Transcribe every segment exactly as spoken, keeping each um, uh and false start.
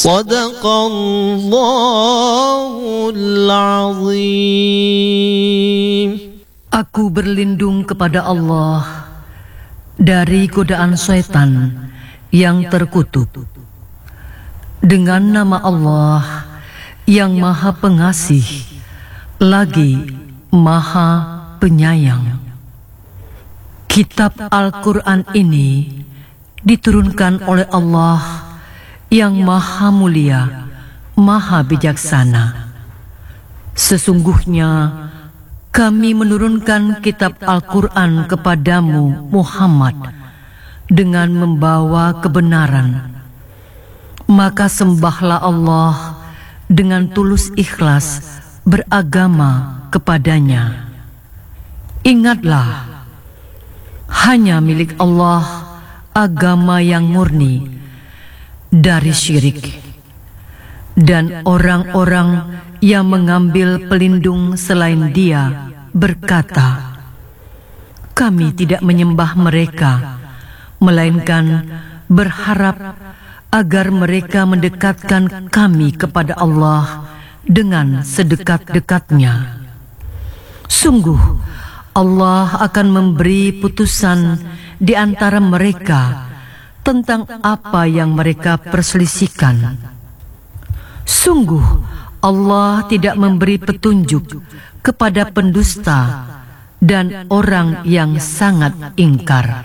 Sadaqallahul azim. Aku berlindung kepada Allah dari godaan syaitan yang terkutuk. Dengan nama Allah yang Maha Pengasih lagi Maha Penyayang. Kitab Al-Quran ini diturunkan oleh Allah yang Maha Mulia, Maha Bijaksana. Sesungguhnya kami menurunkan kitab Al-Quran kepadamu, Muhammad, dengan membawa kebenaran. Maka sembahlah Allah dengan tulus ikhlas beragama kepadanya. Ingatlah, hanya milik Allah agama yang murni dari syirik, dan orang-orang yang mengambil pelindung selain Dia berkata, kami tidak menyembah mereka, melainkan berharap agar mereka mendekatkan kami kepada Allah dengan sedekat-dekatnya. Sungguh Allah akan memberi putusan di antara mereka tentang apa yang mereka perselisihkan. Sungguh Allah tidak memberi petunjuk kepada pendusta dan orang yang sangat ingkar.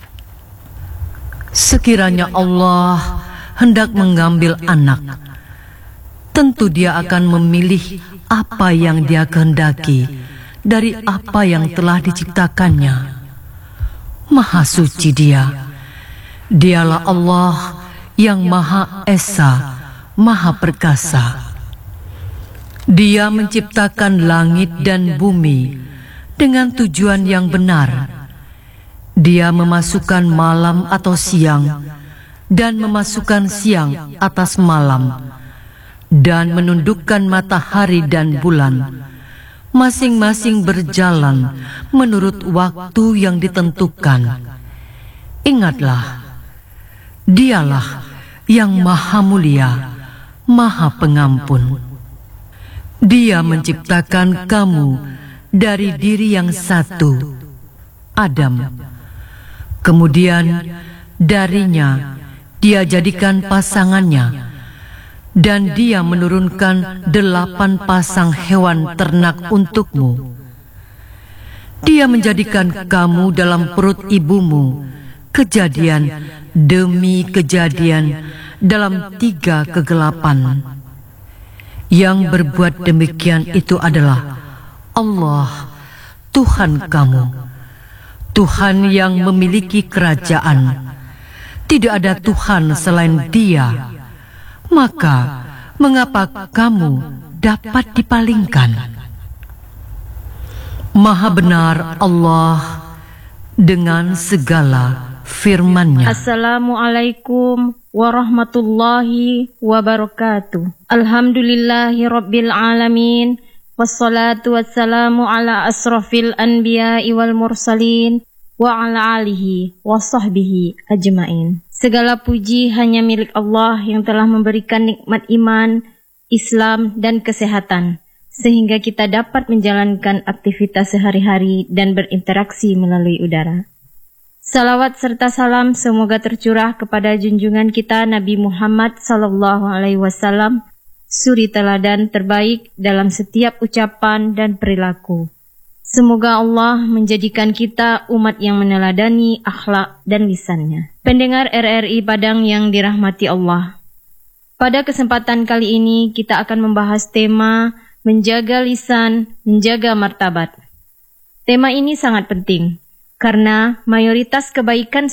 Sekiranya Allah hendak mengambil anak, tentu Dia akan memilih apa yang Dia kehendaki dari apa yang telah diciptakannya. Maha suci Dia. Dialah Allah yang Maha Esa, Maha Perkasa. Dia menciptakan langit dan bumi dengan tujuan yang benar. Dia memasukkan malam atau siang dan memasukkan siang atas malam, dan menundukkan matahari dan bulan, masing-masing berjalan menurut waktu yang ditentukan. Ingatlah, Dialah yang Maha Mulia, Maha Pengampun. Dia menciptakan kamu dari diri yang satu, Adam. Kemudian darinya Dia jadikan pasangannya, dan Dia menurunkan delapan pasang hewan ternak untukmu. Dia menjadikan kamu dalam perut ibumu, kejadian demi kejadian dalam tiga kegelapan. Yang berbuat demikian itu adalah Allah, Tuhan kamu, Tuhan yang memiliki kerajaan. Tidak ada Tuhan selain Dia. Maka mengapa kamu dapat dipalingkan? Maha benar Allah dengan segala firman-Nya. Assalamualaikum warahmatullahi wabarakatuh. Alhamdulillahi rabbil alamin. Wassalatu wassalamu ala asrafil anbiya'i wal mursalin wa ala alihi wa sahbihi ajmain. Segala puji hanya milik Allah yang telah memberikan nikmat iman, Islam, dan kesehatan, sehingga kita dapat menjalankan aktivitas sehari-hari dan berinteraksi melalui udara. Salawat serta salam semoga tercurah kepada junjungan kita Nabi Muhammad sallallahu alaihi wasallam, suri teladan terbaik dalam setiap ucapan dan perilaku. Semoga Allah menjadikan kita umat yang meneladani akhlak dan lisannya. Pendengar R R I Padang yang dirahmati Allah, pada kesempatan kali ini kita akan membahas tema menjaga lisan, menjaga martabat. Tema ini sangat penting karena mayoritas kebaikan